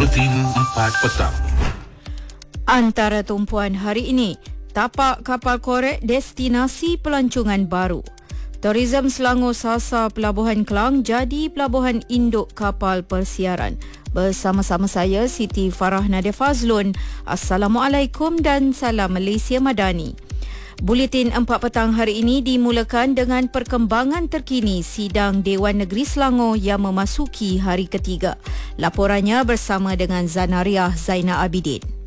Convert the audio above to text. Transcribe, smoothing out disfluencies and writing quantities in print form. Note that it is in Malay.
Buletin 4 petang. Antara tumpuan hari ini, tapak kapal korek destinasi pelancongan baru. Tourism Selangor sasar Pelabuhan Kelang jadi pelabuhan induk kapal persiaran. Bersama-sama saya Siti Farah Nadia Fazlun. Assalamualaikum dan salam Malaysia Madani. Buletin 4 petang hari ini dimulakan dengan perkembangan terkini sidang Dewan Negeri Selangor yang memasuki hari ketiga. Laporannya bersama dengan Zanariah Zainal Abidin.